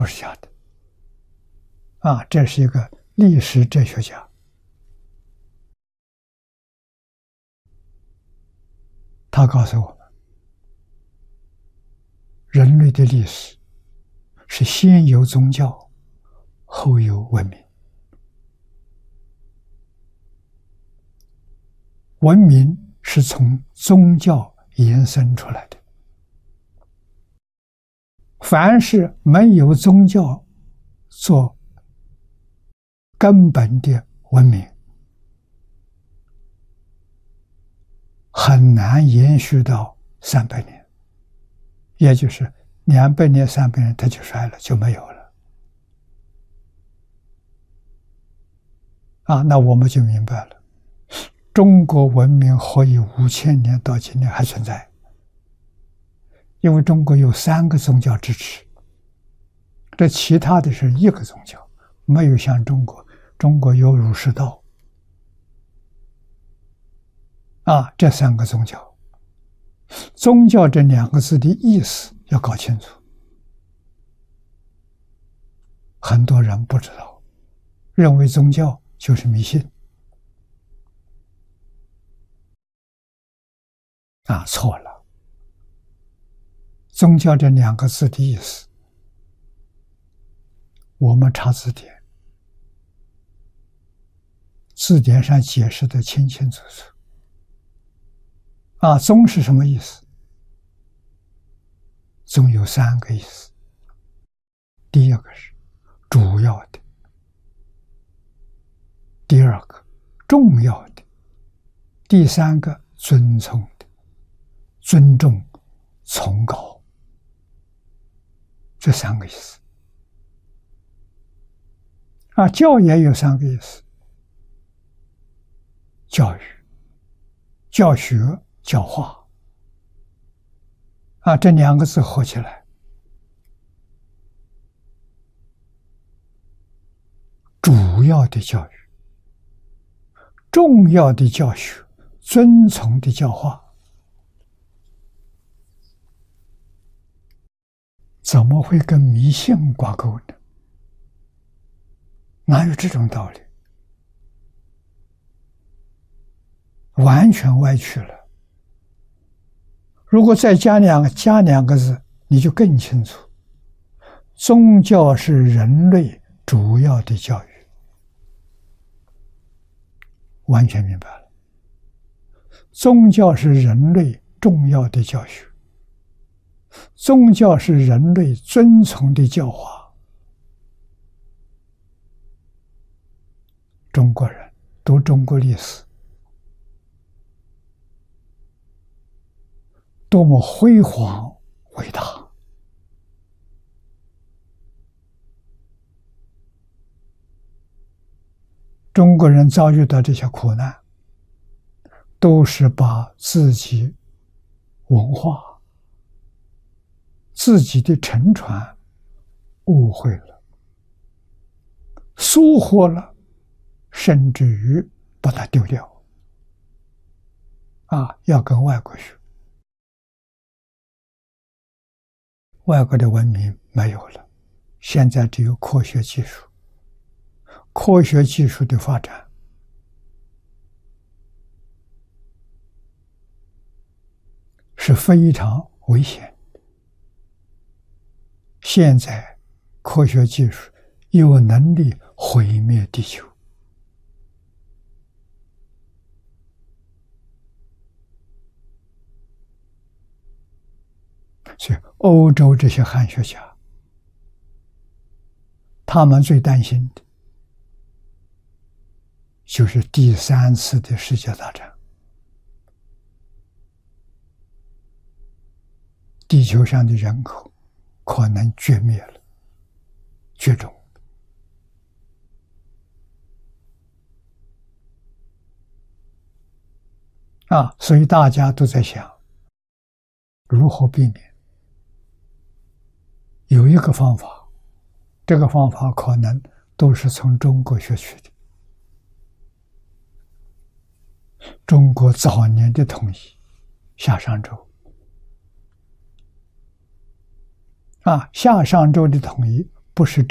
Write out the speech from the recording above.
不是假的。这是一个历史哲学家，他告诉我们，人类的历史是先有宗教，后有文明。文明是从宗教延伸出来的。凡是没有宗教做根本的文明，很难延续到300年，也就是200年、300年，它就衰了，就没有了。那我们就明白了，中国文明何以5000年到今天还存在？因为中国有3个宗教支持，这其他的是1个宗教，没有像中国有儒释道。这3个宗教，宗教这2个字的意思要搞清楚。很多人不知道，认为宗教就是迷信。错了。宗教这2个字的意思，我们查字典，字典上解释的清清楚楚。宗是什么意思？宗有3个意思。第一个是主要的，第二个重要的，第3个尊崇的，尊重、崇高，这3个意思。教也有3个意思：教育、教学、教化。这2个字合起来，主要的教育、重要的教学、尊崇的教化，怎么会跟迷信挂钩呢？哪有这种道理？完全歪曲了。如果再加2个字，你就更清楚。宗教是人类主要的教育，完全明白了。宗教是人类重要的教学，宗教是人类尊崇的教化。中国人读中国历史，多么辉煌伟大！中国人遭遇到这些苦难，都是把自己文化、自己的沉船误会了、疏忽了，甚至于把它丢掉。要跟外国学。外国的文明没有了，现在只有科学技术。科学技术的发展是非常危险的。现在科学技术有能力毁灭地球。所以欧洲这些汉学家，他们最担心的就是第3次的世界大战，地球上的人口可能绝灭了、绝种。所以大家都在想如何避免。有一个方法，这个方法可能都是从中国学去的。中国早年的统一，夏商周。夏商周的统一不是